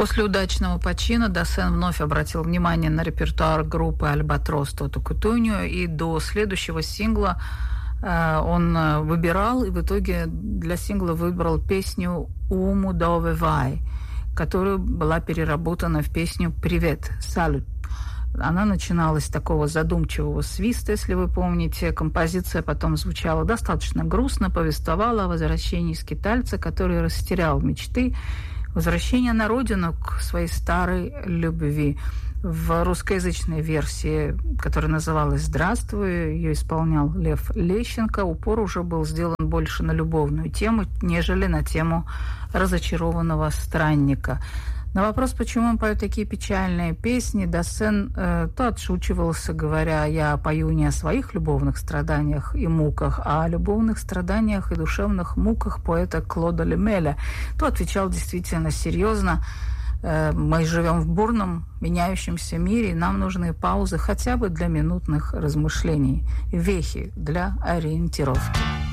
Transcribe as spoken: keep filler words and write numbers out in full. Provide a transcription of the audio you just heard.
После удачного почина Дасен вновь обратил внимание на репертуар группы «Альбатрос» Тоту Кутунью, и до следующего сингла э, он выбирал, и в итоге для сингла выбрал песню «Уму дове вай», которая была переработана в песню «Привет, салют». Она начиналась с такого задумчивого свиста, если вы помните. Композиция потом звучала достаточно грустно, повествовала о возвращении скитальца, который растерял мечты, возвращение на родину к своей старой любви. В русскоязычной версии, которая называлась «Здравствуй», ее исполнял Лев Лещенко, упор уже был сделан больше на любовную тему, нежели на тему разочарованного странника. На вопрос, почему он поет такие печальные песни, Дасен э, то отшучивался, говоря: «Я пою не о своих любовных страданиях и муках, а о любовных страданиях и душевных муках поэта Клода Лемеля», то отвечал действительно серьезно: э, «Мы живем в бурном, меняющемся мире, и нам нужны паузы хотя бы для минутных размышлений, вехи для ориентировки».